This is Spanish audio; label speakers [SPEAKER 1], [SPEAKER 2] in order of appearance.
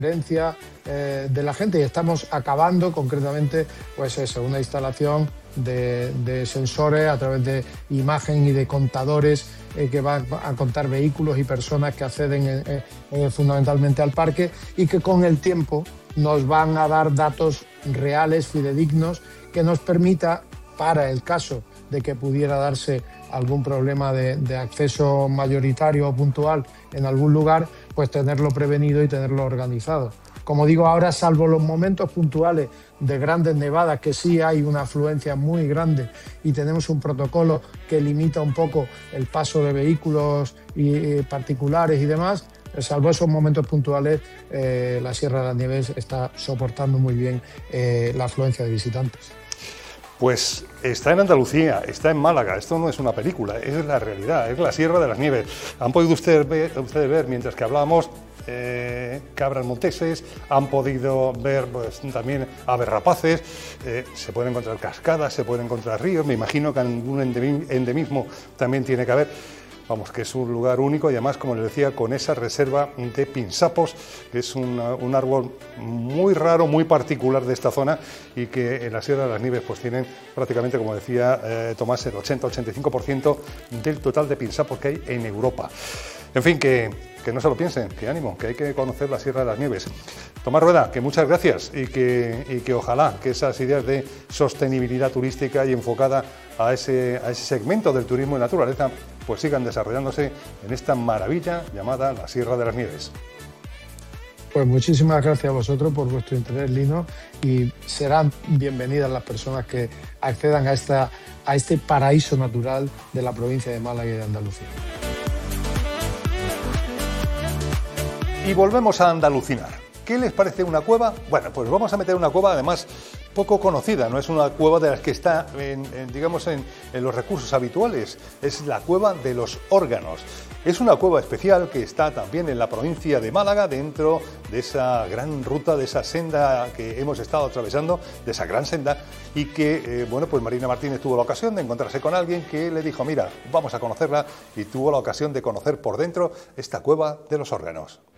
[SPEAKER 1] preferencia de la gente, y estamos acabando concretamente, pues eso, una instalación de sensores a través de imagen y de contadores que van a contar vehículos y personas que acceden fundamentalmente al parque, y que con el tiempo nos van a dar datos reales, fidedignos, que nos permita, para el caso de que pudiera darse algún problema de acceso mayoritario o puntual en algún lugar, pues tenerlo prevenido y tenerlo organizado. Como digo, ahora, salvo los momentos puntuales de grandes nevadas, que sí hay una afluencia muy grande y tenemos un protocolo que limita un poco el paso de vehículos y particulares y demás, salvo esos momentos puntuales, la Sierra de las Nieves está soportando muy bien la afluencia de visitantes.
[SPEAKER 2] Pues está en Andalucía, está en Málaga, esto no es una película, es la realidad, es la Sierra de las Nieves. Han podido ustedes ver mientras que hablábamos cabras monteses, han podido ver pues, también aves rapaces, se pueden encontrar cascadas, se pueden encontrar ríos, me imagino que algún endemismo también tiene que haber. Vamos, que es un lugar único y además, como les decía, con esa reserva de pinsapos, que es un árbol muy raro, muy particular de esta zona, y que en la Sierra de las Nieves pues tienen prácticamente, como decía Tomás, el 80-85% del total de pinsapos que hay en Europa. En fin, que no se lo piensen, que ánimo, que hay que conocer la Sierra de las Nieves. Tomás Rueda, que muchas gracias y que ojalá que esas ideas de sostenibilidad turística y enfocada a ese segmento del turismo de naturaleza pues sigan desarrollándose en esta maravilla llamada la Sierra de las Nieves.
[SPEAKER 1] Pues muchísimas gracias a vosotros por vuestro interés, Lino, y serán bienvenidas las personas que accedan a este paraíso natural de la provincia de Málaga y de Andalucía.
[SPEAKER 2] Y volvemos a andalucinar. ¿Qué les parece una cueva? Bueno, pues vamos a meter una cueva además poco conocida, no es una cueva de las que está digamos en los recursos habituales, es la cueva de los órganos. Es una cueva especial que está también en la provincia de Málaga, dentro de esa gran ruta, de esa senda que hemos estado atravesando, de esa gran senda, y que, bueno, pues Marina Martínez tuvo la ocasión de encontrarse con alguien que le dijo, mira, vamos a conocerla, y tuvo la ocasión de conocer por dentro esta cueva de los órganos.